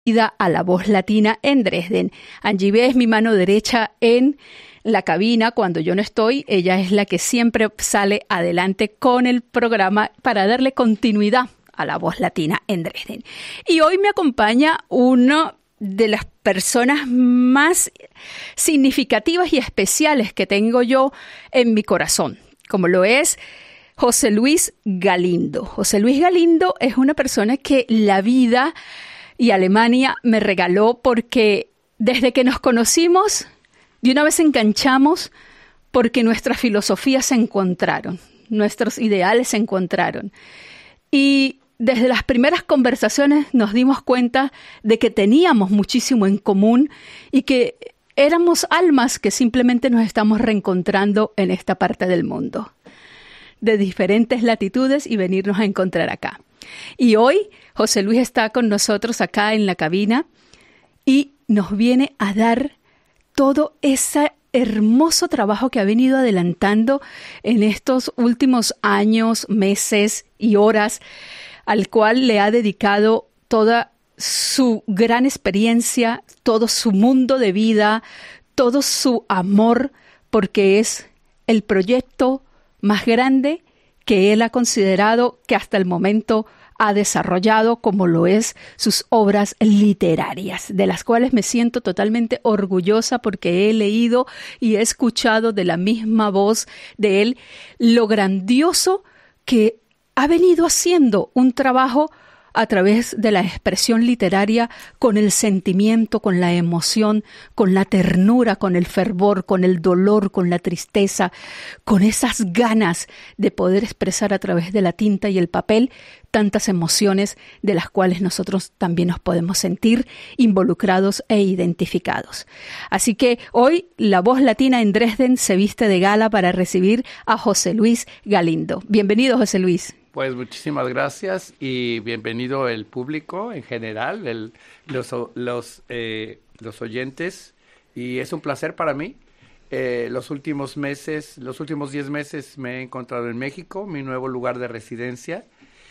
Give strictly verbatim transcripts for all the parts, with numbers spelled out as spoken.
a La Voz Latina en Dresden. Angie B es mi mano derecha en la cabina cuando yo no estoy. Ella es la que siempre sale adelante con el programa para darle continuidad a La Voz Latina en Dresden. Y hoy me acompaña una de las personas más significativas y especiales que tengo yo en mi corazón, como lo es José Luis Galindo. José Luis Galindo es una persona que la vida y Alemania me regaló porque desde que nos conocimos, de una vez enganchamos porque nuestras filosofías se encontraron, nuestros ideales se encontraron. Y desde las primeras conversaciones nos dimos cuenta de que teníamos muchísimo en común y que éramos almas que simplemente nos estamos reencontrando en esta parte del mundo, de diferentes latitudes y venirnos a encontrar acá. Y hoy José Luis está con nosotros acá en la cabina y nos viene a dar todo ese hermoso trabajo que ha venido adelantando en estos últimos años, meses y horas, al cual le ha dedicado toda su gran experiencia, todo su mundo de vida, todo su amor, porque es el proyecto más grande que él ha considerado que hasta el momento ha desarrollado, como lo es sus obras literarias, de las cuales me siento totalmente orgullosa porque he leído y he escuchado de la misma voz de él lo grandioso que ha venido haciendo un trabajo a través de la expresión literaria con el sentimiento, con la emoción, con la ternura, con el fervor, con el dolor, con la tristeza, con esas ganas de poder expresar a través de la tinta y el papel tantas emociones de las cuales nosotros también nos podemos sentir involucrados e identificados. Así que hoy La Voz Latina en Dresden se viste de gala para recibir a José Luis Galindo. Bienvenido, José Luis. Pues muchísimas gracias y bienvenido el público en general, el, los, los, eh, los oyentes, y es un placer para mí. Eh, los últimos meses, los últimos diez meses me he encontrado en México, mi nuevo lugar de residencia,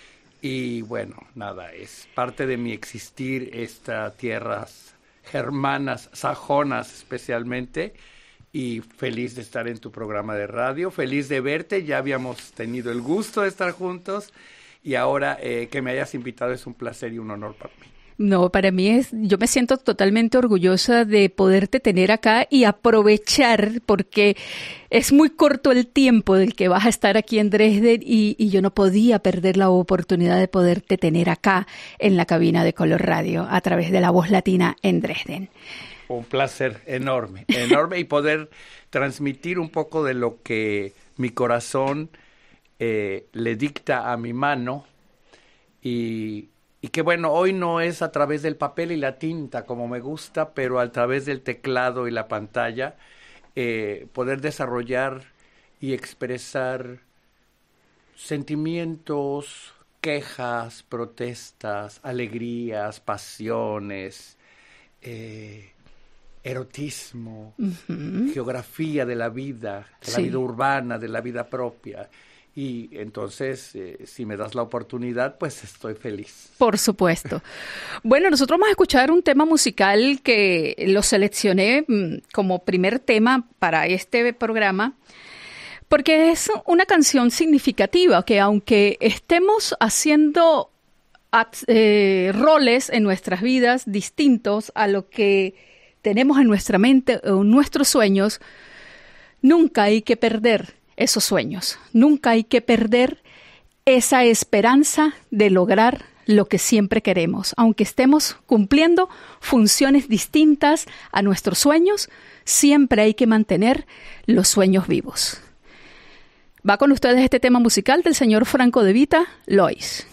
y bueno, nada, es parte de mi existir estas tierras germanas, sajonas especialmente, y feliz de estar en tu programa de radio, feliz de verte, ya habíamos tenido el gusto de estar juntos y ahora eh, que me hayas invitado es un placer y un honor para mí. No, para mí es, yo me siento totalmente orgullosa de poderte tener acá y aprovechar porque es muy corto el tiempo del que vas a estar aquí en Dresden y, y yo no podía perder la oportunidad de poderte tener acá en la cabina de Color Radio a través de La Voz Latina en Dresden. Un placer enorme, enorme y poder transmitir un poco de lo que mi corazón eh, le dicta a mi mano y, y que bueno, hoy no es a través del papel y la tinta como me gusta, pero a través del teclado y la pantalla eh, poder desarrollar y expresar sentimientos, quejas, protestas, alegrías, pasiones, eh, erotismo, uh-huh. geografía de la vida, de sí. la vida urbana, de la vida propia. Y entonces, eh, si me das la oportunidad, pues estoy feliz. Por supuesto. Bueno, nosotros vamos a escuchar un tema musical que lo seleccioné como primer tema para este programa, porque es una canción significativa que aunque estemos haciendo eh, roles en nuestras vidas distintos a lo que tenemos en nuestra mente o nuestros sueños, nunca hay que perder esos sueños, nunca hay que perder esa esperanza de lograr lo que siempre queremos. Aunque estemos cumpliendo funciones distintas a nuestros sueños, siempre hay que mantener los sueños vivos. Va con ustedes este tema musical del señor Franco De Vita, Lois.